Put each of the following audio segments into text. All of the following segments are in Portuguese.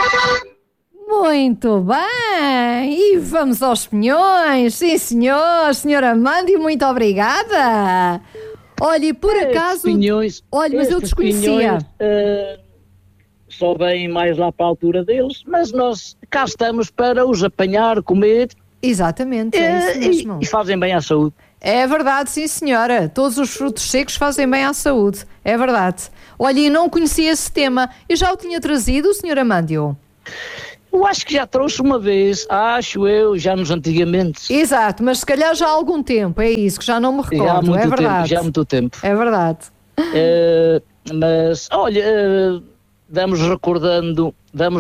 Muito bem! E vamos aos pinhões! Sim, senhor! Senhora Amândio, muito obrigada! Olha, e por acaso... Pinhões, olha, mas eu desconhecia. Pinhões, só vêm mais lá para a altura deles, mas nós cá estamos para os apanhar, comer. Exatamente, é isso mesmo. E fazem bem à saúde. É verdade, sim senhora. Todos os frutos secos fazem bem à saúde. É verdade. Olha, e não conhecia esse tema. Eu já o tinha trazido, Sr. Amândio? Eu acho que já trouxe uma vez, acho eu, já nos antigamente. Exato, mas se calhar já há algum tempo, é isso, que já não me recordo, é verdade. Já há muito tempo. É verdade. Mas, olha, vamos recordando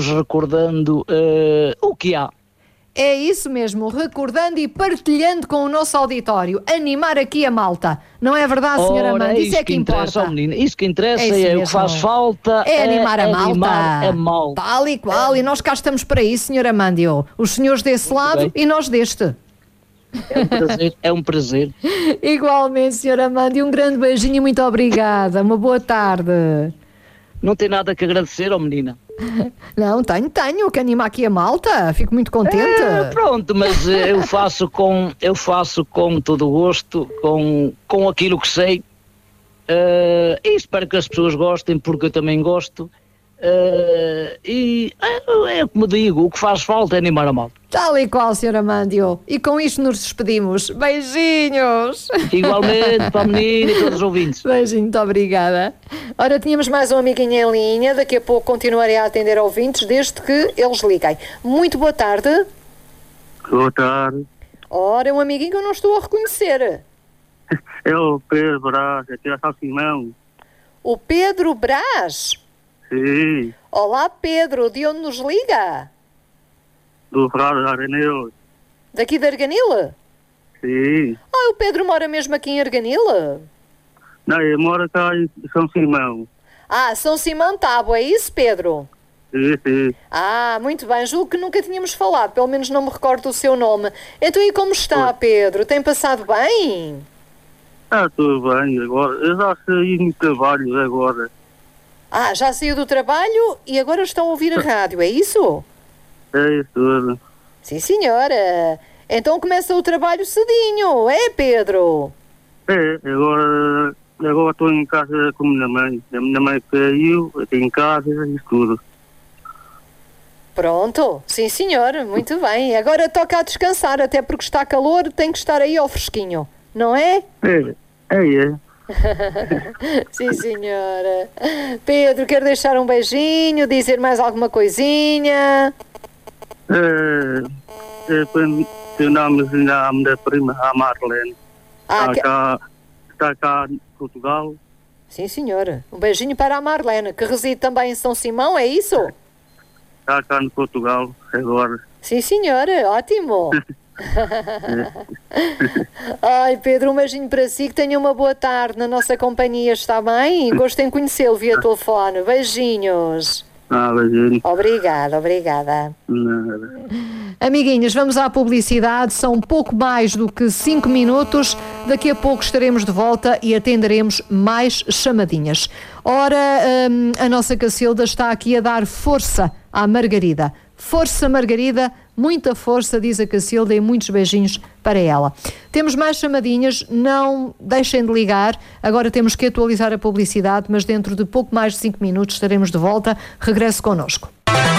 o que há. É isso mesmo, recordando e partilhando com o nosso auditório, animar aqui a malta. Não é verdade, Sra. Amândio? Isso é que importa. Menina. Isso que interessa é o que faz falta. É animar a malta. Malta. Tal e qual, e nós cá estamos para isso, Sra. Amândio. Os senhores desse lado e nós deste. É um prazer. Igualmente, Sra. Amândio, um grande beijinho e muito obrigada. Uma boa tarde. Não tem nada que agradecer, menina. Não, tenho que animar aqui a malta, fico muito contente. Pronto, mas eu faço com todo o gosto, com aquilo que sei, e espero que as pessoas gostem, porque eu também gosto, e é como digo, o que faz falta é animar a malta. Tal e qual, Sr. Amândio, e com isto nos despedimos. Beijinhos! Igualmente para a menina e todos os ouvintes. Beijinho, muito obrigada. Ora, tínhamos mais um amiguinho em linha, daqui a pouco continuarei a atender ouvintes, desde que eles liguem. Muito boa tarde. Boa tarde. Ora, é um amiguinho que eu não estou a reconhecer. É o Pedro Brás, aqui é São Simão. O Pedro Brás? Sim. Olá, Pedro, de onde nos liga? Do Ferrari de Arganil. Daqui de Arganil? Sim. O Pedro mora mesmo aqui em Arganil? Não, eu moro cá em São Simão. São Simão Tábua, é isso, Pedro? Sim. Muito bem, julgo que nunca tínhamos falado, pelo menos não me recordo o seu nome. Então, e como está, Pedro? Tem passado bem? Tudo bem, agora. Eu já saí no trabalho agora. Já saiu do trabalho e agora estão a ouvir a rádio, é isso? É isso tudo. Sim, senhora. Então começa o trabalho cedinho, é, Pedro? Agora estou em casa com a minha mãe. A minha mãe caiu, eu estou em casa e tudo. Pronto, sim, senhor, muito bem. Agora toca a descansar, até porque está calor, tem que estar aí ao fresquinho, não é? É. Sim, senhora. Pedro, quer deixar um beijinho, dizer mais alguma coisinha? Mencionamos a minha prima, a Marlene. Está cá em Portugal. Sim, senhora. Um beijinho para a Marlene, que reside também em São Simão, é isso? Está cá em Portugal agora. Sim, senhora, ótimo. Ai, Pedro, um beijinho para si, que tenha uma boa tarde na nossa companhia, está bem? Gosto em conhecê-lo via telefone. Beijinhos. Beijinho. Obrigada. Nada. Amiguinhos, vamos à publicidade, são pouco mais do que 5 minutos, daqui a pouco estaremos de volta e atenderemos mais chamadinhas. Ora, a nossa Cacilda está aqui a dar força à Margarida. Força, Margarida, muita força, diz a Cacilda, e muitos beijinhos para ela. Temos mais chamadinhas, não deixem de ligar, agora temos que atualizar a publicidade, mas dentro de pouco mais de 5 minutos estaremos de volta. Regresse connosco.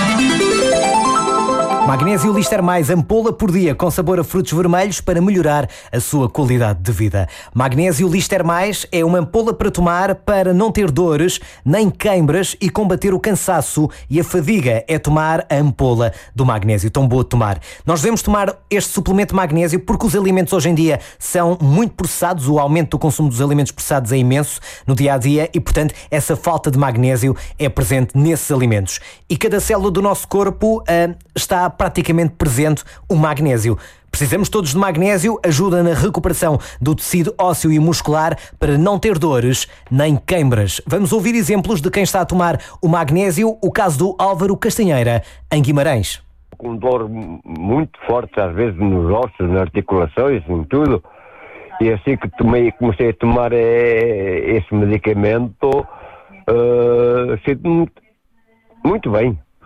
Magnésio Lister Mais, ampola por dia com sabor a frutos vermelhos para melhorar a sua qualidade de vida. Magnésio Lister Mais é uma ampola para tomar para não ter dores nem queimbras e combater o cansaço e a fadiga. É tomar a ampola do magnésio, tão boa de tomar. Nós devemos tomar este suplemento de magnésio porque os alimentos hoje em dia são muito processados, o aumento do consumo dos alimentos processados é imenso no dia a dia e, portanto, essa falta de magnésio é presente nesses alimentos. E cada célula do nosso corpo está praticamente presente o magnésio. Precisamos todos de magnésio, ajuda na recuperação do tecido ósseo e muscular para não ter dores nem queimbras. Vamos ouvir exemplos de quem está a tomar o magnésio, o caso do Álvaro Castanheira, em Guimarães. Com dor muito forte, às vezes nos ossos, nas articulações, em tudo. E assim que comecei a tomar esse medicamento, sinto-me muito bem.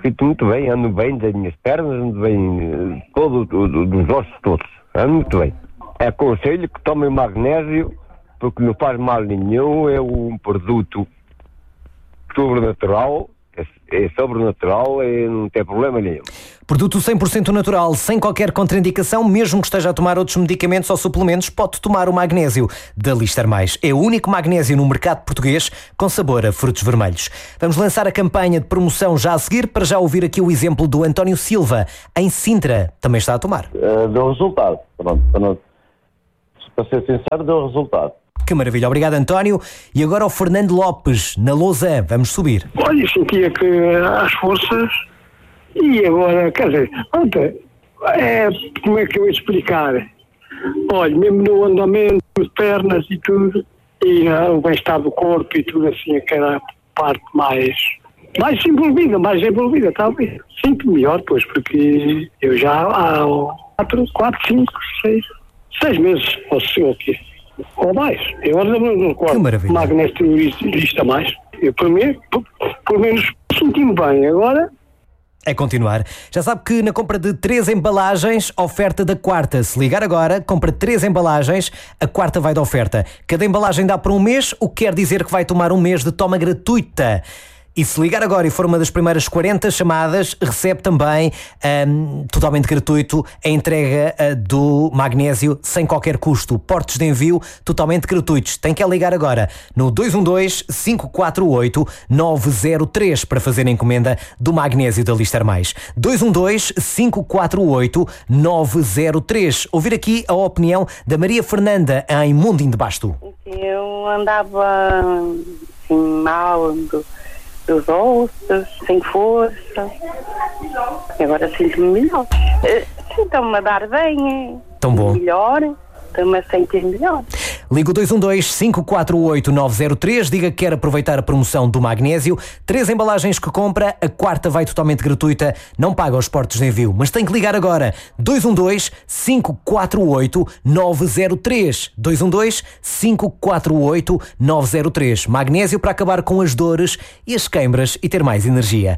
sinto muito bem, ando bem das minhas pernas, ando bem dos ossos todos, ando muito bem. Aconselho que tomem magnésio, porque não faz mal nenhum, é um produto sobrenatural, é sobrenatural e não tem problema nenhum. Produto 100% natural, sem qualquer contraindicação, mesmo que esteja a tomar outros medicamentos ou suplementos, pode tomar o magnésio da Lister Mais. É o único magnésio no mercado português com sabor a frutos vermelhos. Vamos lançar a campanha de promoção já a seguir, para já ouvir aqui o exemplo do António Silva, em Sintra. Também está a tomar. Deu resultado. Pronto. Para ser sincero, deu resultado. Que maravilha, obrigado António. E agora o Fernando Lopes, na Lousã, vamos subir. Olha, sentia que às forças, e agora, quer dizer, pronto, como é que eu ia explicar? Olha, mesmo no andamento, pernas e tudo, e o bem-estar do corpo e tudo assim, aquela parte mais envolvida, talvez. Sinto melhor, pois, porque eu já há 4, 5, 6 meses, ou mais. Eu agora no quarto magnésio lista mais. Eu, por menos, senti-me bem. Agora... É continuar. Já sabe que na compra de 3 embalagens, oferta da quarta. Se ligar agora, compra 3 embalagens, a quarta vai de oferta. Cada embalagem dá para um mês, o que quer dizer que vai tomar um mês de toma gratuita. E se ligar agora e for uma das primeiras 40 chamadas, recebe também totalmente gratuito a entrega do magnésio sem qualquer custo. Portos de envio totalmente gratuitos. Tem que ligar agora no 212-548-903 para fazer a encomenda do magnésio da Lister Mais. 212-548-903. Ouvir aqui a opinião da Maria Fernanda em Mundim de Basto. Eu andava assim, mal dos ossos, sem força. Agora sinto-me melhor. Sinto-me a dar bem. Tão bom. Melhor. Estou-me a sentir melhor. Liga o 212-548-903, diga que quer aproveitar a promoção do magnésio. 3 embalagens que compra, a quarta vai totalmente gratuita, não paga os portos de envio, mas tem que ligar agora. 212-548-903. 212-548-903. Magnésio para acabar com as dores e as queimbras e ter mais energia.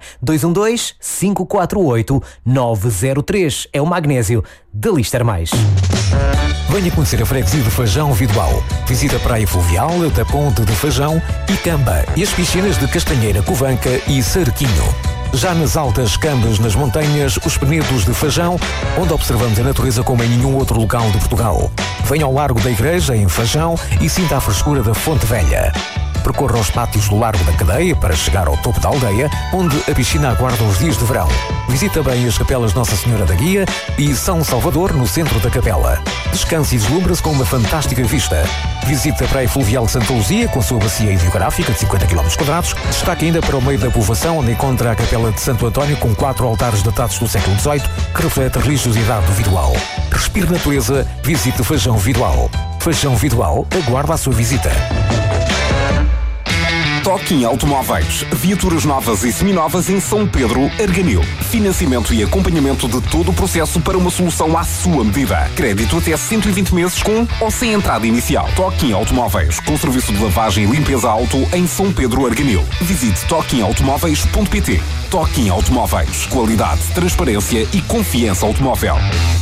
212-548-903. É o magnésio da Lister Mais. Venha conhecer a freguesia de Fajão Vidoal. Visita a Praia Fluvial, da Ponte de Fajão e Camba e as piscinas de Castanheira, Covanca e Sarquinho. Já nas altas cambas nas montanhas, os Penedos de Fajão, onde observamos a natureza como em nenhum outro local de Portugal. Venha ao Largo da Igreja, em Fajão, e sinta a frescura da Fonte Velha. Percorra os pátios do Largo da Cadeia para chegar ao topo da aldeia, onde a piscina aguarda os dias de verão. Visita bem as capelas Nossa Senhora da Guia e São Salvador, no centro da capela. Descanse e deslumbra-se com uma fantástica vista. Visite a Praia Fluvial de Santa Luzia, com a sua bacia hidrográfica de 50 km². Destaque ainda para o meio da povoação, onde encontra a capela de Santo António, com 4 altares datados do século XVIII, que reflete a religiosidade do Vidoal. Respire natureza, visite Fajão Vidoal. Fajão Vidoal aguarda a sua visita. Toquinho Automóveis. Viaturas novas e seminovas em São Pedro, Arganil. Financiamento e acompanhamento de todo o processo para uma solução à sua medida. Crédito até 120 meses com ou sem entrada inicial. Toquinho Automóveis, com serviço de lavagem e limpeza auto em São Pedro, Arganil. Visite toquinhoautomóveis.pt. Toquinho Automóveis. Qualidade, transparência e confiança automóvel.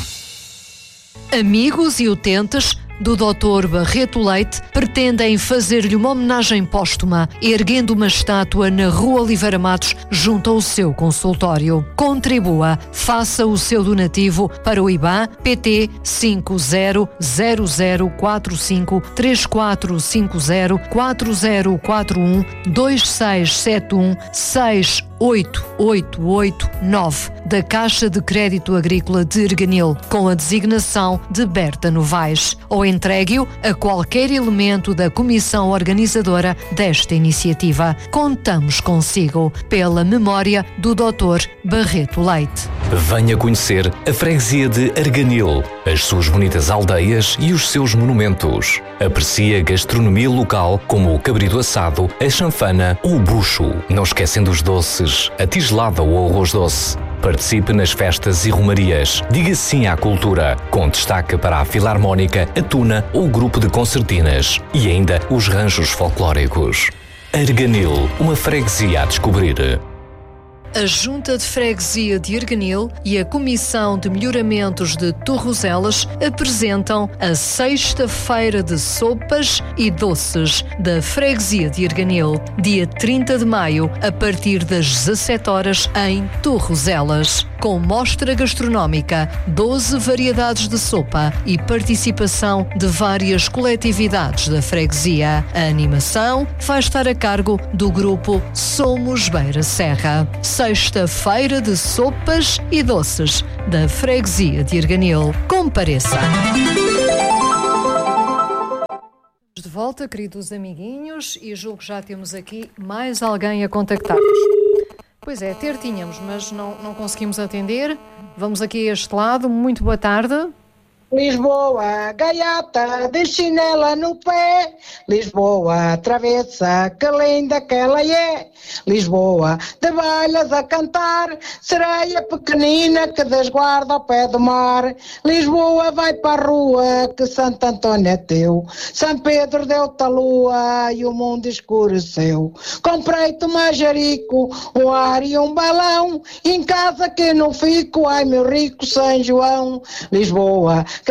Amigos e utentes do Dr. Barreto Leite pretendem fazer-lhe uma homenagem póstuma, erguendo uma estátua na Rua Oliveira Matos, junto ao seu consultório. Contribua, faça o seu donativo para o IBAN PT 50344534412671688889 da Caixa de Crédito Agrícola de Arganil, com a designação de Berta Novaes, ou entregue-o a qualquer elemento da comissão organizadora desta iniciativa. Contamos consigo, pela memória do Dr. Barreto Leite. Venha conhecer a freguesia de Arganil, as suas bonitas aldeias e os seus monumentos. Aprecie a gastronomia local, como o cabrito assado, a chanfana ou o bucho. Não esquecendo os doces, a tigelada ou o arroz doce. Participe nas festas e romarias. Diga sim à cultura, com destaque para a Filarmónica, a Tuna ou o grupo de concertinas. E ainda os ranchos folclóricos. Arganil, uma freguesia a descobrir. A Junta de Freguesia de Erganil e a Comissão de Melhoramentos de Torrozelas apresentam a Sexta-feira de Sopas e Doces da Freguesia de Erganil, dia 30 de maio, a partir das 17 horas em Torrozelas. Com mostra gastronómica, 12 variedades de sopa e participação de várias coletividades da freguesia. A animação vai estar a cargo do grupo Somos Beira Serra. Sexta-feira de Sopas e Doces da Freguesia de Erganil. Compareça! De volta, queridos amiguinhos, e julgo que já temos aqui mais alguém a contactar-nos. Pois é, tínhamos, mas não conseguimos atender. Vamos aqui a este lado. Muito boa tarde. Lisboa, gaiata, de chinela no pé. Lisboa, travessa, que linda que ela é. Lisboa, de balhas a cantar, sereia pequenina que desguarda ao pé do mar. Lisboa, vai para a rua, que Santo Antônio é teu. São Pedro deu-te a lua e o mundo escureceu. Comprei-te um manjerico, um ar e um balão. Em casa que não fico, ai meu rico São João. Lisboa,